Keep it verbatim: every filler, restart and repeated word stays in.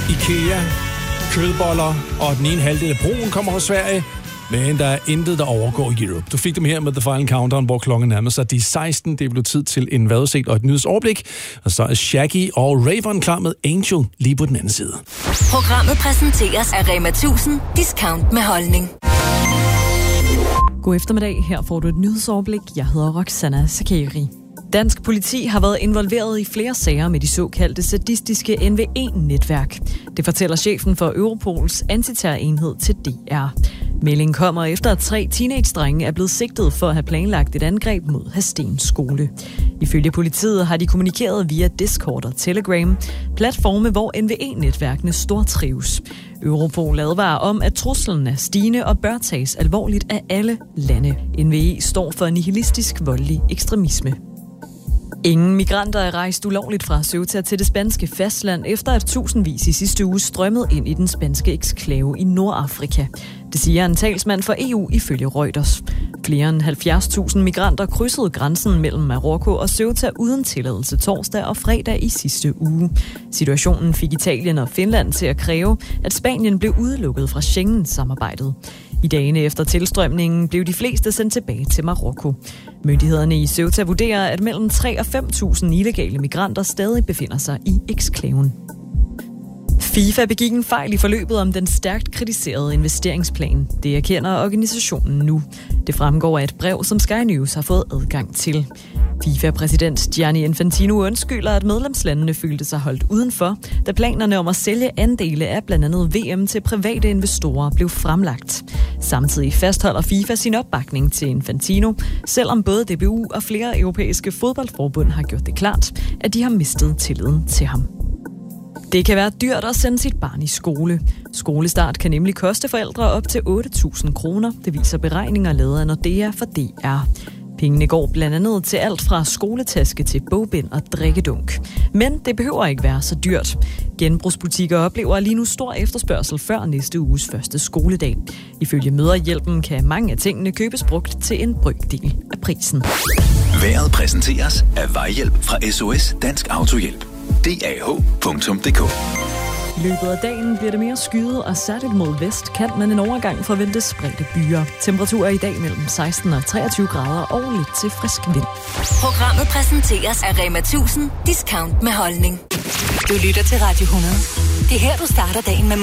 IKEA, kødboller og den ene halvdel af broen kommer fra Sverige, men der er intet, der overgår Europe. Du fik dem her med The Final Countdown, hvor klokken nærmer sig de seksten. Det blev tid til en vejrudsigt og et nyhedsoverblik. Og så er Shaggy og Rayvon klar med Angel lige på den anden side. Programmet præsenteres af Rema tusind. Discount med holdning. God eftermiddag. Her får du et nyhedsoverblik. Jeg hedder Roxana Sakari. Dansk politi har været involveret i flere sager med de såkaldte sadistiske N V E-netværk. Det fortæller chefen for Europols antiterrorenhed til D R. Meldingen kommer efter, at tre teenage-drenge er blevet sigtet for at have planlagt et angreb mod Hadsten skole. Ifølge politiet har de kommunikeret via Discord og Telegram, platforme, hvor N V E-netværkene stortrives. Europol advarer om, at truslen er stigende og bør tages alvorligt af alle lande. N V E står for nihilistisk voldelig ekstremisme. Ingen migranter er rejst ulovligt fra Ceuta til det spanske fastland, efter at tusindvis i sidste uge strømmede ind i den spanske eksklave i Nordafrika. Det siger en talsmand for E U ifølge Reuters. Flere end halvfjerds tusind migranter krydsede grænsen mellem Marokko og Ceuta uden tilladelse torsdag og fredag i sidste uge. Situationen fik Italien og Finland til at kræve, at Spanien blev udelukket fra Schengen-samarbejdet. I dagene efter tilstrømningen blev de fleste sendt tilbage til Marokko. Myndighederne i Ceuta vurderer, at mellem tre og fem tusind illegale migranter stadig befinder sig i eksklaven. FIFA begik en fejl i forløbet om den stærkt kritiserede investeringsplan. Det erkender organisationen nu. Det fremgår af et brev, som Sky News har fået adgang til. FIFA-præsident Gianni Infantino undskylder, at medlemslandene følte sig holdt udenfor, da planerne om at sælge andele af blandt andet V M til private investorer blev fremlagt. Samtidig fastholder FIFA sin opbakning til Infantino, selvom både D B U og flere europæiske fodboldforbund har gjort det klart, at de har mistet tilliden til ham. Det kan være dyrt at sende sit barn i skole. Skolestart kan nemlig koste forældre op til otte tusind kroner. Det viser beregninger lavet af Nordea for D R. Pengene går blandt andet til alt fra skoletaske til bogbind og drikkedunk. Men det behøver ikke være så dyrt. Genbrugsbutikker oplever lige nu stor efterspørgsel før næste uges første skoledag. Ifølge Mødrehjælpen kan mange af tingene købes brugt til en brøkdel af prisen. Vejret præsenteres af Vejhjælp fra S O S Dansk Autohjælp. D A H punktum d k. I løbet af dagen bliver det mere skyet, og særligt mod vest kan man en overgang forvente spredte byer. Temperaturer i dag mellem seksten og treogtyve grader og lidt til frisk vind. Programmet præsenteres af Rema tusind. Discount med holdning. Du lytter til Radio hundrede. Det er her, du starter dagen med